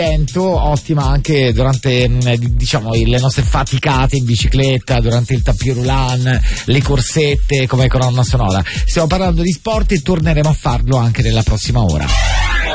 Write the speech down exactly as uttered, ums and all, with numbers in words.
ottima anche durante diciamo le nostre faticate in bicicletta, durante il tapis roulant, le corsette come colonna sonora. Stiamo parlando di sport e torneremo a farlo anche nella prossima ora.